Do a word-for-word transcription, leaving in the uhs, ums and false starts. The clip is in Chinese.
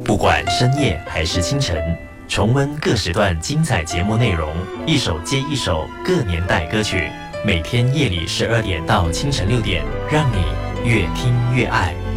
不管深夜还是清晨，重温各时段精彩节目内容，一首接一首各年代歌曲，每天夜里十二点到清晨六点，让你越听越爱。